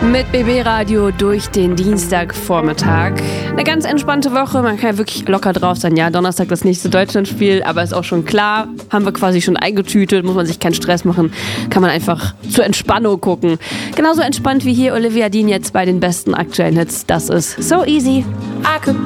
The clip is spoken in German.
Mit BB Radio durch den Dienstagvormittag. Eine ganz entspannte Woche, man kann ja wirklich locker drauf sein. Ja, Donnerstag das nächste Deutschlandspiel, aber ist auch schon klar, haben wir quasi schon eingetütet, muss man sich keinen Stress machen, kann man einfach zur Entspannung gucken. Genauso entspannt wie hier Olivia Dean jetzt bei den besten aktuellen Hits. Das ist So Easy. I could